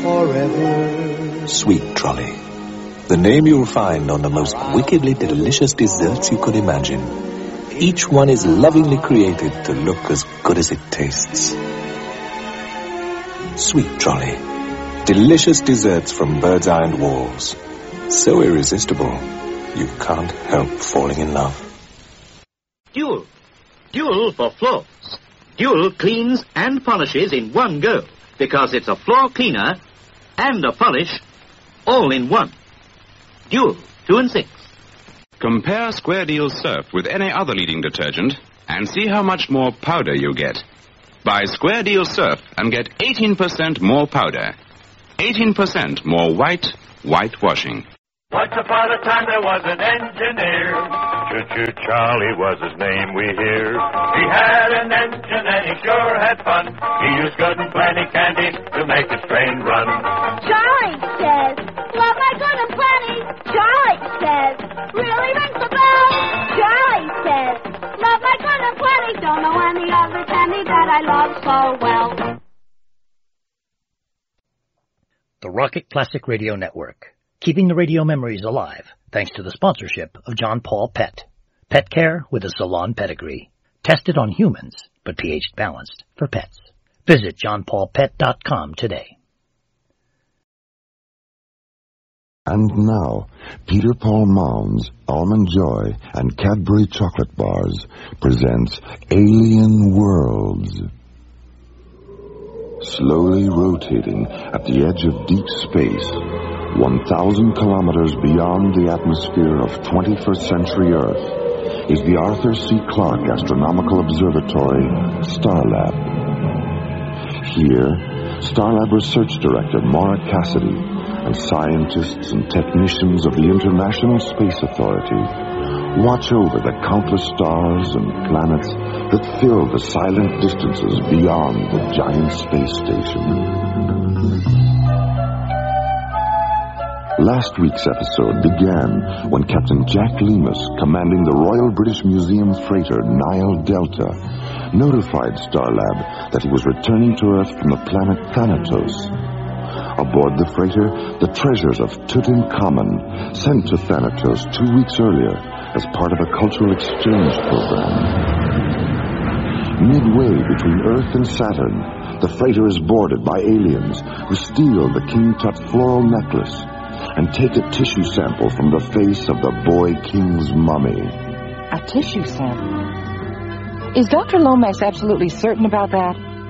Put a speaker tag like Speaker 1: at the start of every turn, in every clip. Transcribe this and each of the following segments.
Speaker 1: forever.
Speaker 2: Sweet Trolley. The name you'll find on the most wickedly delicious desserts you could imagine. Each one is lovingly created to look as good as it tastes. Sweet Trolley. Delicious desserts from Bird's Eye and Walls. So irresistible, you can't help falling in love.
Speaker 3: Dual. Dual for floors. Dual cleans and polishes in one go, because it's a floor cleaner and a polish all in one. Dual 2 and 6.
Speaker 4: Compare Square Deal Surf with any other leading detergent and see how much more powder you get. Buy Square Deal Surf and get 18% more powder. 18% more whitewashing.
Speaker 5: Once upon a time there was an engineer. Choo-choo Charlie was his name, we hear. He had an engine and he sure had fun. He used good and plenty candy to make his train run.
Speaker 6: Charlie says, love my good and plenty. Charlie says, really rings the bell. Charlie says, love my good and plenty. Don't know any other candy that I love so well.
Speaker 7: The Rocket Classic Radio Network. Keeping the radio memories alive, thanks to the sponsorship of John Paul Pet. Pet care with a salon pedigree. Tested on humans, but pH balanced for pets. Visit johnpaulpet.com today.
Speaker 8: And now, Peter Paul Mounds, Almond Joy, and Cadbury Chocolate Bars presents Alien Worlds. Slowly rotating at the edge of deep space, 1,000 kilometers beyond the atmosphere of 21st century Earth, is the Arthur C. Clarke Astronomical Observatory, Starlab. Here, Starlab Research Director Maura Cassidy and scientists and technicians of the International Space Authority watch over the countless stars and planets that fill the silent distances beyond the giant space station. Last week's episode began when Captain Jack Lemus, commanding the Royal British Museum freighter Nile Delta, notified Starlab that he was returning to Earth from the planet Thanatos. Aboard the freighter, the treasures of Tutankhamun, sent to Thanatos 2 weeks earlier as part of a cultural exchange program. Midway between Earth and Saturn, the freighter is boarded by aliens who steal the King Tut floral necklace and take a tissue sample from the face of the boy king's mummy.
Speaker 9: A tissue sample? Is Dr. Lomax absolutely certain about that?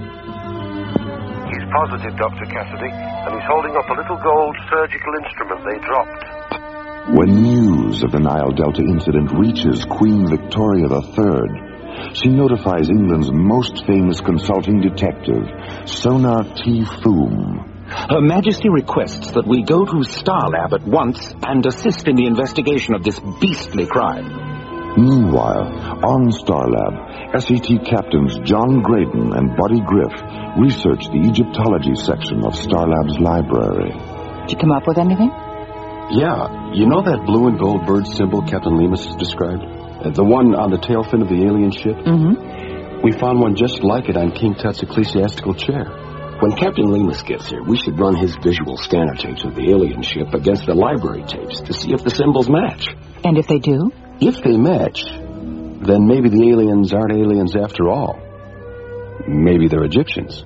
Speaker 10: He's positive, Dr. Cassidy, and he's holding up a little gold surgical instrument they dropped.
Speaker 8: When news of the Nile Delta incident reaches Queen Victoria III, she notifies England's most famous consulting detective, Sonar T. Foom.
Speaker 11: Her Majesty requests that we go to Starlab at once and assist in the investigation of this beastly crime.
Speaker 8: Meanwhile, on Starlab, SET captains John Graydon and Buddy Griff research the Egyptology section of Starlab's library.
Speaker 9: Did you come up with anything?
Speaker 12: Yeah, you know that blue and gold bird symbol Captain Lemus described? The one on the tail fin of the alien ship?
Speaker 9: Mm-hmm.
Speaker 12: We found one just like it on King Tut's ecclesiastical chair.
Speaker 11: When Captain Lemus gets here, we should run his visual scanner tapes of the alien ship against the library tapes to see if the symbols match.
Speaker 9: And if they do?
Speaker 12: If they match, then maybe the aliens aren't aliens after all. Maybe they're Egyptians.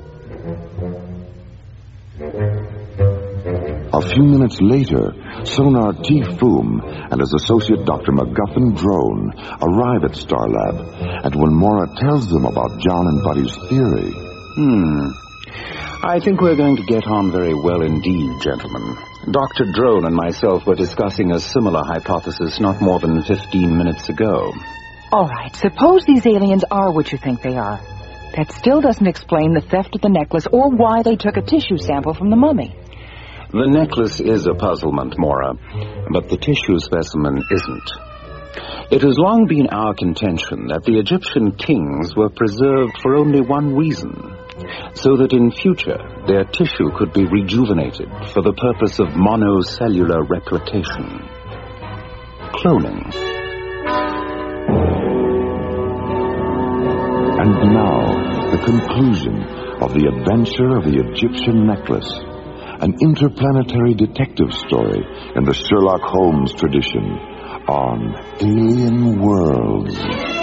Speaker 8: A few minutes later, Sonar T. Foom and his associate Dr. McGuffin Drone arrive at Starlab, and when Maura tells them about John and Buddy's theory...
Speaker 11: I think we're going to get on very well indeed, gentlemen. Dr. Drone and myself were discussing a similar hypothesis not more than 15 minutes ago.
Speaker 9: All right, suppose these aliens are what you think they are. That still doesn't explain the theft of the necklace or why they took a tissue sample from the mummy.
Speaker 11: The necklace is a puzzlement, Maura, but the tissue specimen isn't. It has long been our contention that the Egyptian kings were preserved for only one reason, so that in future their tissue could be rejuvenated for the purpose of monocellular replication. Cloning. And
Speaker 8: now, the conclusion of the adventure of the Egyptian necklace an interplanetary detective story in the Sherlock Holmes tradition on Alien Worlds.